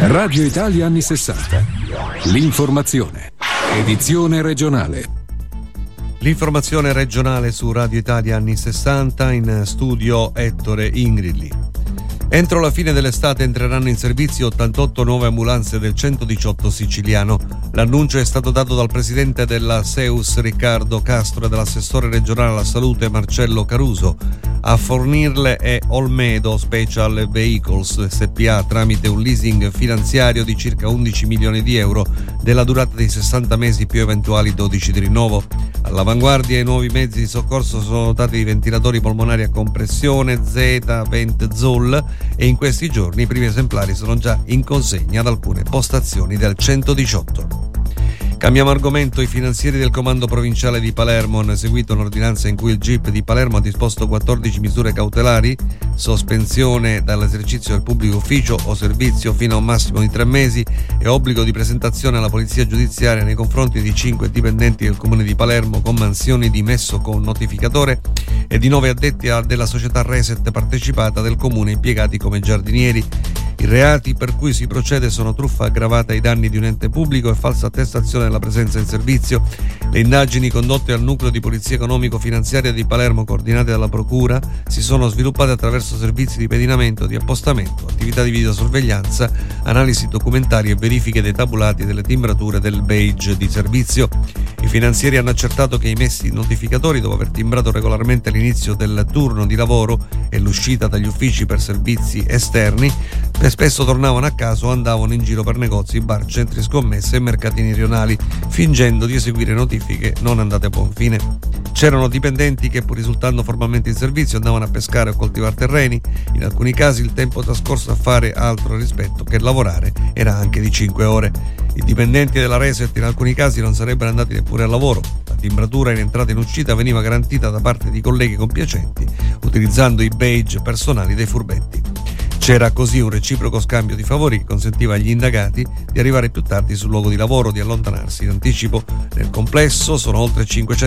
Radio Italia anni 60. L'informazione. Edizione regionale. L'informazione regionale su Radio Italia anni 60, in studio Ettore Ingrilli. Entro la fine dell'estate entreranno in servizio 88 nuove ambulanze del 118 siciliano. L'annuncio è stato dato dal presidente della SEUS Riccardo Castro e dall'assessore regionale alla salute Marcello Caruso. A fornirle è Olmedo Special Vehicles SPA tramite un leasing finanziario di circa 11 milioni di euro della durata di 60 mesi più eventuali 12 di rinnovo. All'avanguardia i nuovi mezzi di soccorso sono dotati di ventilatori polmonari a compressione Z-Vent Zoll e in questi giorni i primi esemplari sono già in consegna ad alcune postazioni del 118. Cambiamo argomento. I finanzieri del comando provinciale di Palermo hanno eseguito un'ordinanza in cui il GIP di Palermo ha disposto 14 misure cautelari, sospensione dall'esercizio del pubblico ufficio o servizio fino a un massimo di 3 mesi e obbligo di presentazione alla polizia giudiziaria nei confronti di 5 dipendenti del comune di Palermo con mansioni di messo con notificatore e di 9 addetti della società Reset partecipata del comune impiegati come giardinieri. I reati per cui si procede sono truffa aggravata ai danni di un ente pubblico e falsa attestazione della presenza in servizio. Le indagini condotte al nucleo di polizia economico-finanziaria di Palermo, coordinate dalla procura, si sono sviluppate attraverso servizi di pedinamento, di appostamento, attività di videosorveglianza, analisi documentari e verifiche dei tabulati e delle timbrature del badge di servizio. I finanzieri hanno accertato che i messi notificatori, dopo aver timbrato regolarmente l'inizio del turno di lavoro e l'uscita dagli uffici per servizi esterni, spesso tornavano a casa o andavano in giro per negozi, bar, centri scommesse e mercatini rionali, fingendo di eseguire notifiche non andate a buon fine. C'erano dipendenti che, pur risultando formalmente in servizio, andavano a pescare o coltivare terreni. In alcuni casi il tempo trascorso a fare altro rispetto che lavorare era anche di 5 ore. I dipendenti della Reset in alcuni casi non sarebbero andati neppure al lavoro. La timbratura in entrata e in uscita veniva garantita da parte di colleghi compiacenti, utilizzando i badge personali dei furbetti. C'era così un reciproco scambio di favori che consentiva agli indagati di arrivare più tardi sul luogo di lavoro, di allontanarsi in anticipo. Nel complesso sono oltre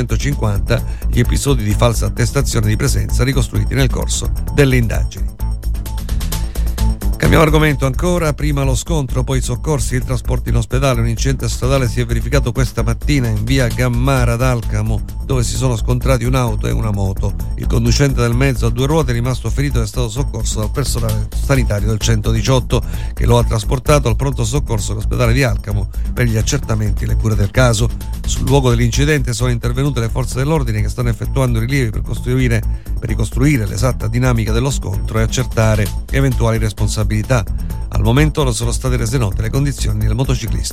550 gli episodi di falsa attestazione di presenza ricostruiti nel corso delle indagini. Cambiamo argomento ancora, prima lo scontro, poi i soccorsi e il trasporto in ospedale. Un incidente stradale si è verificato questa mattina in via Gammara ad Alcamo, dove si sono scontrati un'auto e una moto. Il conducente del mezzo a 2 ruote è rimasto ferito ed è stato soccorso dal personale sanitario del 118 che lo ha trasportato al pronto soccorso all'ospedale di Alcamo per gli accertamenti e le cure del caso. Sul luogo dell'incidente sono intervenute le forze dell'ordine che stanno effettuando rilievi per ricostruire l'esatta dinamica dello scontro e accertare eventuali responsabilità. Al momento non sono state rese note le condizioni del motociclista.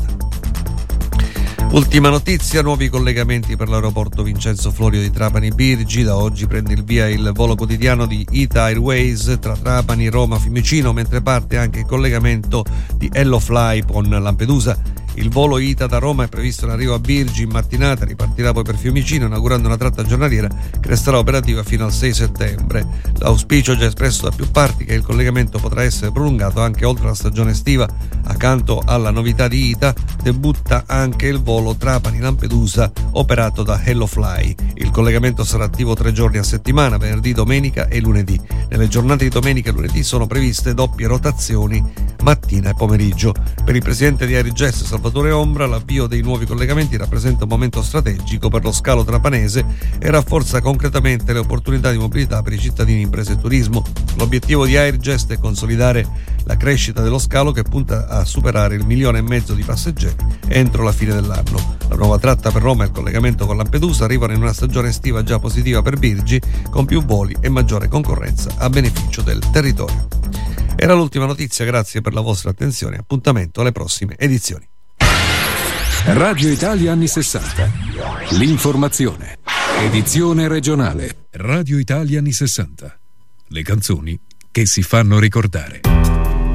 Ultima notizia, nuovi collegamenti per l'aeroporto Vincenzo Florio di Trapani Birgi. Da oggi prende il via il volo quotidiano di Ita Airways tra Trapani, Roma, Fiumicino, mentre parte anche il collegamento di Hellofly con Lampedusa. Il volo Ita da Roma è previsto in arrivo a Birgi in mattinata, ripartirà poi per Fiumicino inaugurando una tratta giornaliera che resterà operativa fino al 6 settembre. L'auspicio già espresso da più parti è che il collegamento potrà essere prolungato anche oltre la stagione estiva. Accanto alla novità di Ita debutta anche il volo Trapani-Lampedusa operato da Hellofly. Il collegamento sarà attivo 3 giorni a settimana, venerdì, domenica e lunedì. Nelle giornate di domenica e lunedì sono previste doppie rotazioni mattina e pomeriggio. Per il presidente di Airjust Salvatore Ombra l'avvio dei nuovi collegamenti rappresenta un momento strategico per lo scalo trapanese e rafforza concretamente le opportunità di mobilità per i cittadini, imprese e turismo. L'obiettivo di Airjust è consolidare la crescita dello scalo che punta a superare il 1,5 milioni di passeggeri entro la fine dell'anno. La nuova tratta per Roma e il collegamento con Lampedusa arrivano in una stagione estiva già positiva per Birgi, con più voli e maggiore concorrenza a beneficio del territorio. Era l'ultima notizia, grazie per la vostra attenzione, appuntamento alle prossime edizioni. Radio Italia anni 60. L'informazione. Edizione regionale. Radio Italia anni 60. Le canzoni che si fanno ricordare.